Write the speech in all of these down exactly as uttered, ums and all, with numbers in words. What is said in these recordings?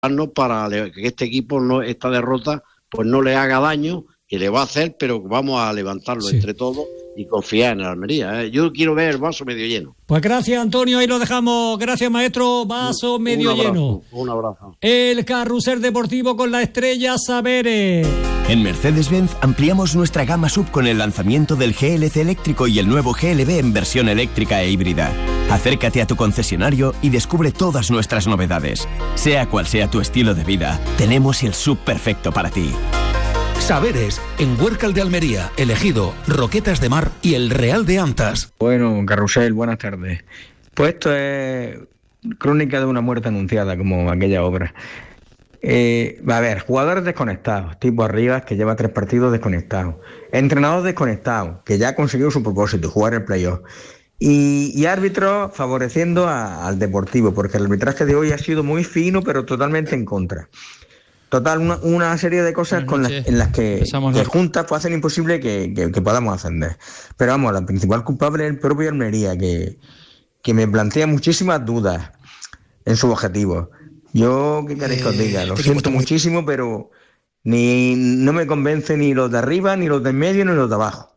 para que este equipo, no esta derrota, pues no le haga daño, que le va a hacer, pero vamos a levantarlo sí. entre todos y confiar en el Almería, ¿eh? Yo quiero ver el vaso medio lleno. Pues gracias, Antonio, ahí lo dejamos. Gracias, maestro. Vaso un, medio un abrazo, lleno. Un abrazo. El carrusel deportivo con la estrella Saberes. En Mercedes-Benz ampliamos nuestra gama sub con el lanzamiento del G L C eléctrico y el nuevo G L B en versión eléctrica e híbrida. Acércate a tu concesionario y descubre todas nuestras novedades. Sea cual sea tu estilo de vida, tenemos el sub perfecto para ti. Saberes, en Huércal de Almería, El Ejido, Roquetas de Mar y El Real de Antas. Bueno, Carrusel, buenas tardes. Pues esto es crónica de una muerte anunciada, como aquella obra. Eh, a ver, jugadores desconectados, tipo Arribas, que lleva tres partidos desconectados. Entrenador desconectado, que ya ha conseguido su propósito, jugar el playoff. Y, y árbitros favoreciendo a, al Deportivo, porque el arbitraje de hoy ha sido muy fino, pero totalmente en contra. Total, una, una serie de cosas con las, en las que, que juntas pues hacen imposible que, que, que podamos ascender. Pero vamos, la principal culpable es el propio Almería, que, que me plantea muchísimas dudas en su objetivo. Yo, ¿qué queréis que os diga? Lo siento muchísimo, pero ni no me convence ni los de arriba, ni los de en medio, ni los de abajo.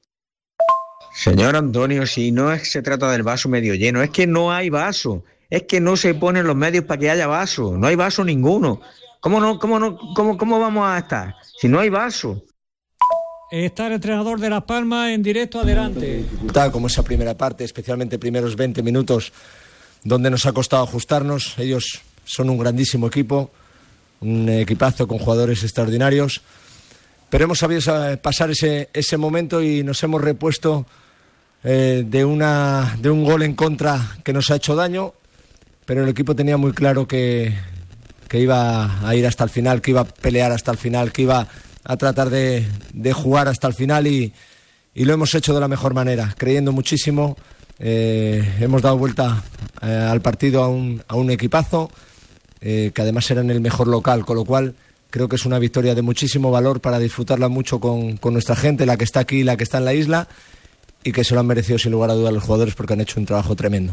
Señor Antonio, si no es que se trata del vaso medio lleno, es que no hay vaso. Es que no se ponen los medios para que haya vaso. No hay vaso ninguno. ¿Cómo no, cómo no, cómo, cómo vamos a estar? Si no hay vaso. Está el entrenador de Las Palmas en directo, adelante. Tal como esa primera parte, especialmente primeros veinte minutos, donde nos ha costado ajustarnos. Ellos son un grandísimo equipo, un equipazo con jugadores extraordinarios. Pero hemos sabido pasar ese, ese momento y nos hemos repuesto eh, de, una, de un gol en contra que nos ha hecho daño. Pero el equipo tenía muy claro que... que iba a ir hasta el final, que iba a pelear hasta el final, que iba a tratar de, de jugar hasta el final y, y lo hemos hecho de la mejor manera, creyendo muchísimo. Eh, hemos dado vuelta eh, al partido a un, a un equipazo, eh, que además era en el mejor local, con lo cual creo que es una victoria de muchísimo valor para disfrutarla mucho con, con nuestra gente, la que está aquí y la que está en la isla, y que se lo han merecido sin lugar a dudas los jugadores porque han hecho un trabajo tremendo.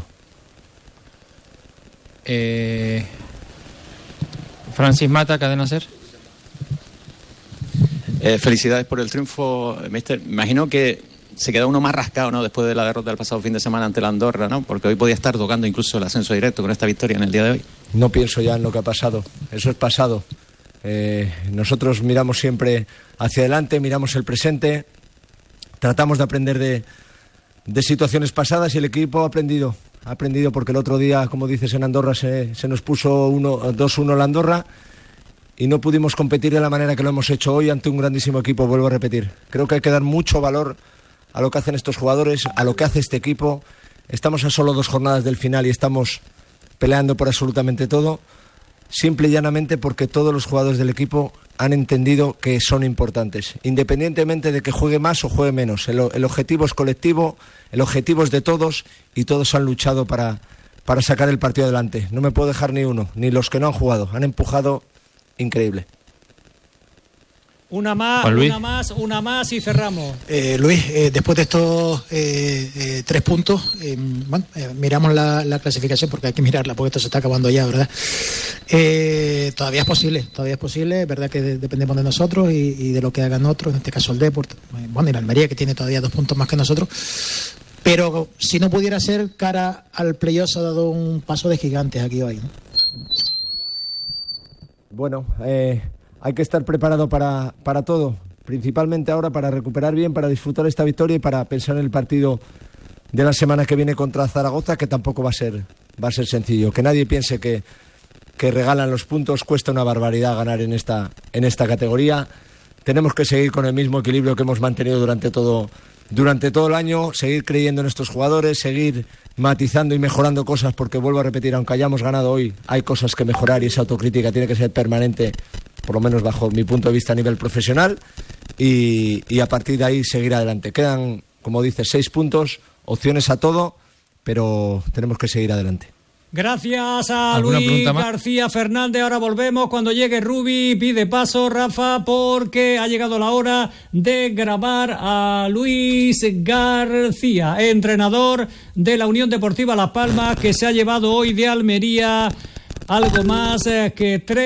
Eh... Francis Mata, Cadena Ser. Eh, felicidades por el triunfo, mister. Imagino que se queda uno más rascado, ¿no?, después de la derrota del pasado fin de semana ante la Andorra, ¿no? Porque hoy podía estar tocando incluso el ascenso directo con esta victoria en el día de hoy. No pienso ya en lo que ha pasado. Eso es pasado. Eh, nosotros miramos siempre hacia adelante, miramos el presente, tratamos de aprender de, de situaciones pasadas y el equipo ha aprendido. Ha aprendido porque el otro día, como dices, en Andorra se, se nos puso dos uno la Andorra y no pudimos competir de la manera que lo hemos hecho hoy ante un grandísimo equipo, vuelvo a repetir. Creo que hay que dar mucho valor a lo que hacen estos jugadores, a lo que hace este equipo. Estamos a solo dos jornadas del final y estamos peleando por absolutamente todo, simple y llanamente porque todos los jugadores del equipo han entendido que son importantes, independientemente de que juegue más o juegue menos. El, el objetivo es colectivo, el objetivo es de todos y todos han luchado para, para sacar el partido adelante. No me puedo dejar ni uno, ni los que no han jugado. Han empujado increíble. Una más, una más, una más y cerramos. Eh, Luis, eh, después de estos eh, eh, tres puntos, eh, bueno, eh, miramos la, la clasificación porque hay que mirarla porque esto se está acabando ya, ¿verdad? Eh, todavía es posible, todavía es posible, es verdad que de, dependemos de nosotros y, y de lo que hagan otros, en este caso el Deport, bueno, y la Almería que tiene todavía dos puntos más que nosotros, pero si no pudiera ser, cara al playoff se ha dado un paso de gigantes aquí hoy, ¿no? Bueno, eh... hay que estar preparado para, para todo, principalmente ahora para recuperar bien, para disfrutar esta victoria y para pensar en el partido de la semana que viene contra Zaragoza, que tampoco va a ser, va a ser sencillo. Que nadie piense que, que regalan los puntos, cuesta una barbaridad ganar en esta, en esta categoría. Tenemos que seguir con el mismo equilibrio que hemos mantenido durante todo, durante todo el año, seguir creyendo en estos jugadores, seguir matizando y mejorando cosas, porque vuelvo a repetir, aunque hayamos ganado hoy, hay cosas que mejorar y esa autocrítica tiene que ser permanente, por lo menos bajo mi punto de vista a nivel profesional, y, y a partir de ahí seguir adelante. Quedan, como dices, seis puntos, opciones a todo, pero tenemos que seguir adelante. Gracias a Luis García Fernández. Ahora volvemos cuando llegue Rubi. Pide paso, Rafa, porque ha llegado la hora de grabar a Luis García, entrenador de la Unión Deportiva Las Palmas, que se ha llevado hoy de Almería algo más que tres